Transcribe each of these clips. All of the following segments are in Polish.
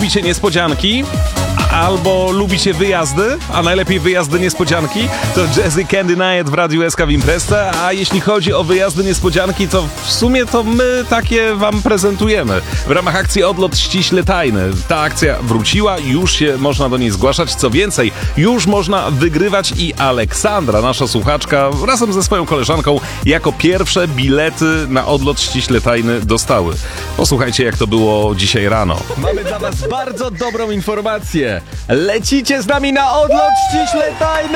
lubicie niespodzianki? Albo lubicie wyjazdy, a najlepiej wyjazdy niespodzianki, to Jazzy Candy Night w Radiu SK w Imprezce, a jeśli chodzi o wyjazdy niespodzianki, to w sumie to my takie wam prezentujemy. W ramach akcji Odlot ściśle tajny. Ta akcja wróciła, już się można do niej zgłaszać. Co więcej, już można wygrywać i Aleksandra, nasza słuchaczka, razem ze swoją koleżanką jako pierwsze bilety na Odlot ściśle tajny dostały. Posłuchajcie, jak to było dzisiaj rano. Mamy dla was bardzo dobrą informację. Lecicie z nami na Odlot ściśle tajny!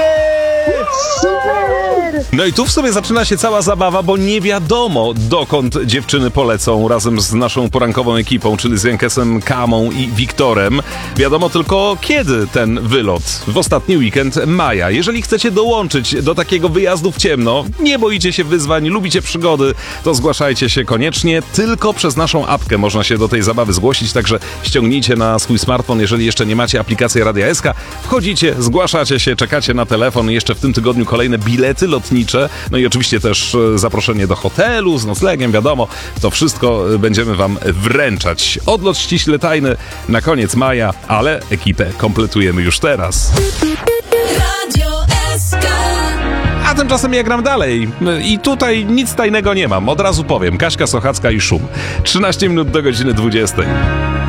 Super! No i tu w sobie zaczyna się cała zabawa, bo nie wiadomo, dokąd dziewczyny polecą razem z naszą porankową ekipą, czyli z Jankesem, Kamą i Wiktorem. Wiadomo tylko, kiedy ten wylot. W ostatni weekend maja. Jeżeli chcecie dołączyć do takiego wyjazdu w ciemno, nie boicie się wyzwań, lubicie przygody, to zgłaszajcie się koniecznie. Tylko przez naszą apkę można się do tej zabawy zgłosić, także ściągnijcie na swój smartfon, jeżeli jeszcze nie macie aplikacji Radia SK. Wchodzicie, zgłaszacie się, czekacie na telefon. Jeszcze w tym tygodniu kolejne bilety lotnicze, no i oczywiście też zaproszenie do hotelu z noclegiem, wiadomo. To wszystko będziemy wam wręczać. Odlot ściśle tajny na koniec maja, ale ekipę kompletujemy już teraz. Radio SK. A tymczasem ja gram dalej. I tutaj nic tajnego nie mam. Od razu powiem. Kaśka Sochacka i Szum. 13 minut do godziny 20.